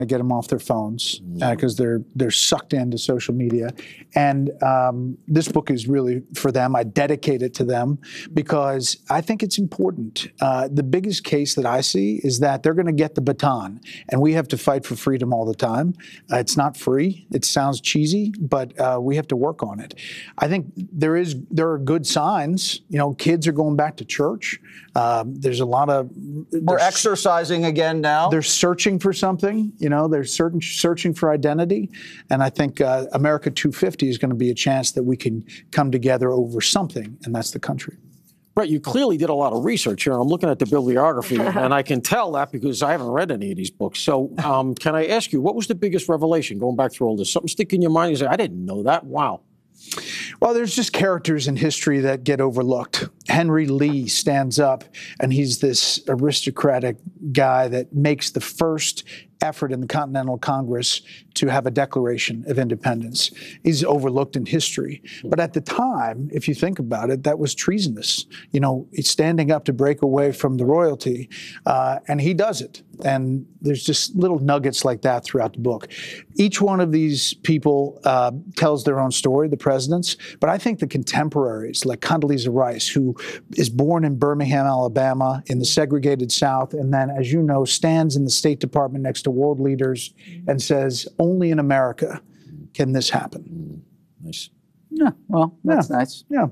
to get them off their phones because they're sucked into social media. And this book is really for them. I dedicate it to them because I think it's important. The biggest case that I see is that they're going to get the baton, and we have to fight for freedom all the time. It's not free. It sounds cheesy, but we have to work on it. I think there are good signs. You know, kids are going back to church. There's a lot of... We're exercising again now. They're searching for something. You know, they're searching for identity. And I think America 250 is going to be a chance that we can come together over something, and that's the country. Brett, you clearly did a lot of research here. I'm looking at the bibliography, and I can tell that because I haven't read any of these books. So can I ask you, what was the biggest revelation going back through all this? Something stick in your mind? You say, I didn't know that. Wow. Well, there's just characters in history that get overlooked. Henry Lee stands up, and he's this aristocratic guy that makes the first effort in the Continental Congress to have a Declaration of Independence. He's overlooked in history. But at the time, if you think about it, that was treasonous. You know, he's standing up to break away from the royalty, and he does it. And there's just little nuggets like that throughout the book. Each one of these people tells their own story, the presidents, but I think the contemporaries, like Condoleezza Rice, who is born in Birmingham, Alabama, in the segregated South, and then, as you know, stands in the State Department next to world leaders and says, only in America can this happen. Nice. Yeah, well, that's nice. Yeah.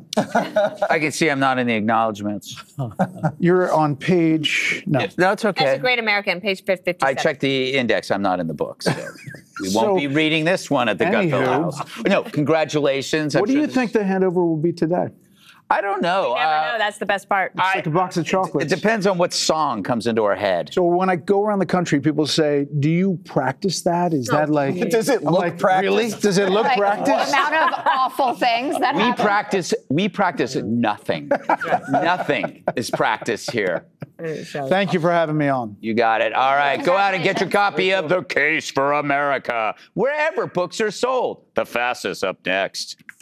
I can see I'm not in the acknowledgments. You're on page, no. No, it's okay. That's a Great American, page 57. I checked the index. I'm not in the book, so we won't be reading this one at the Gutfeld House. No, congratulations. What do you think the handover will be today? I don't know. You never know. That's the best part. It's like a box of chocolates. It depends on what song comes into our head. So when I go around the country, people say, do you practice that? Is that like... Does it look practice? Really? Does it look Like, practice? the amount of awful things that happen. We practice nothing. Nothing is practiced here. Thank you for having me on. You got it. All right, go out and get your copy of The Case for America, wherever books are sold. The Fastest up next.